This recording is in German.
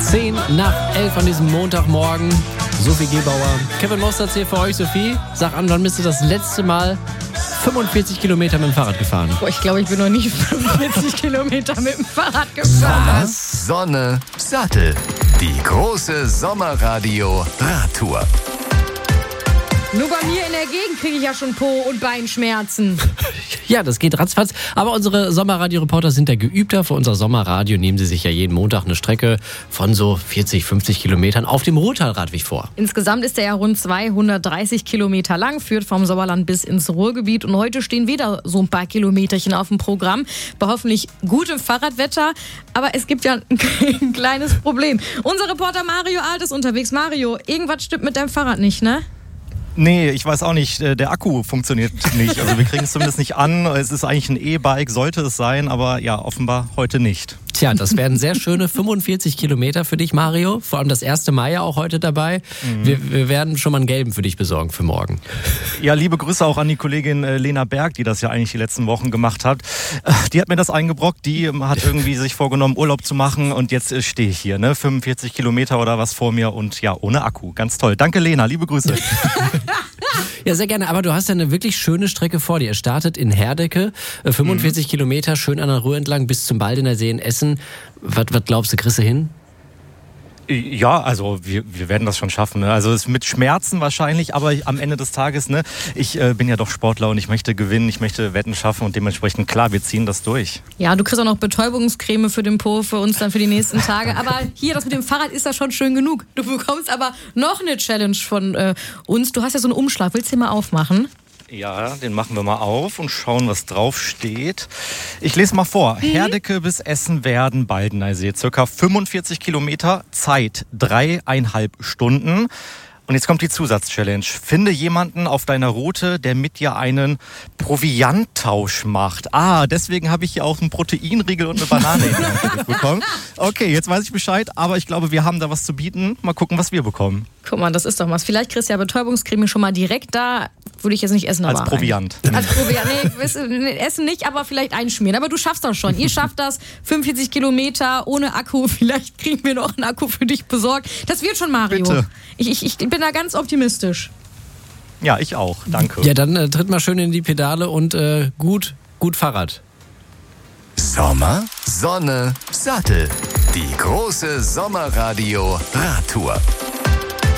10:10 an diesem Montagmorgen. Sophie Gebauer, Kevin Mostert hier für euch. Sophie, sag an, wann bist du das letzte Mal 45 Kilometer mit dem Fahrrad gefahren? Ich glaube, ich bin noch nicht 45 Kilometer mit dem Fahrrad gefahren. Was? Sonne, Sattel. Die große Sommerradio-Radtour. Nur bei mir in der Gegend kriege ich ja schon Po- und Beinschmerzen. Ja, das geht ratzfatz. Aber unsere Sommerradio-Reporter sind da geübter. Für unser Sommerradio nehmen sie sich ja jeden Montag eine Strecke von so 40, 50 Kilometern auf dem Ruhrtalradweg vor. Insgesamt ist er ja rund 230 Kilometer lang, führt vom Sommerland bis ins Ruhrgebiet. Und heute stehen wieder so ein paar Kilometerchen auf dem Programm. Bei hoffentlich gutem Fahrradwetter. Aber es gibt ja ein kleines Problem. Unser Reporter Mario Alt ist unterwegs. Mario, irgendwas stimmt mit deinem Fahrrad nicht, ne? Nee, ich weiß auch nicht. Der Akku funktioniert nicht. Also wir kriegen es zumindest nicht an. Es ist eigentlich ein E-Bike, sollte es sein, aber ja, offenbar heute nicht. Tja, das werden sehr schöne 45 Kilometer für dich, Mario. Vor allem das 1. Mai ja auch heute dabei. Wir werden schon mal einen gelben für dich besorgen für morgen. Ja, liebe Grüße auch an die Kollegin Lena Berg, die das ja eigentlich die letzten Wochen gemacht hat. Die hat mir das eingebrockt. Die hat irgendwie sich vorgenommen, Urlaub zu machen. Und jetzt stehe ich hier, ne? 45 Kilometer oder was vor mir und ja, ohne Akku. Ganz toll. Danke, Lena. Liebe Grüße. Ja, sehr gerne. Aber du hast ja eine wirklich schöne Strecke vor dir. Ihr startet in Herdecke, 45 Kilometer, schön an der Ruhr entlang bis zum Baldener See in Essen. Was glaubst du, kriegst du hin? Ja, also wir werden das schon schaffen. Ne? Also es ist mit Schmerzen wahrscheinlich, aber am Ende des Tages, ne, ich bin ja doch Sportler und ich möchte gewinnen, ich möchte Wetten schaffen und dementsprechend, klar, wir ziehen das durch. Ja, du kriegst auch noch Betäubungscreme für den Po für uns dann für die nächsten Tage. Aber hier, das mit dem Fahrrad ist ja schon schön genug. Du bekommst aber noch eine Challenge von uns. Du hast ja so einen Umschlag. Willst du den mal aufmachen? Ja, den machen wir mal auf und schauen, was drauf steht. Ich lese mal vor. Herdecke bis Essen-Werden, Baldener See. Circa 45 Kilometer, Zeit 3,5 Stunden. Und jetzt kommt die Zusatzchallenge. Finde jemanden auf deiner Route, der mit dir einen Provianttausch macht. Deswegen habe ich hier auch einen Proteinriegel und eine Banane in die Hand bekommen. Okay, jetzt weiß ich Bescheid, aber ich glaube, wir haben da was zu bieten. Mal gucken, was wir bekommen. Guck mal, das ist doch was. Vielleicht kriegst du ja Betäubungscreme schon mal direkt da. Würde ich jetzt nicht essen, aber als Proviant. Als Proviant. Nee, essen nicht, aber vielleicht einschmieren. Aber du schaffst das schon. Ihr schafft das. 45 Kilometer ohne Akku. Vielleicht kriegen wir noch einen Akku für dich besorgt. Das wird schon, Mario. Bitte. Ich bin da ganz optimistisch. Ja, ich auch. Danke. Ja, dann tritt mal schön in die Pedale und gut Fahrrad. Sommer, Sonne, Sattel. Die große Sommerradio-Radtour.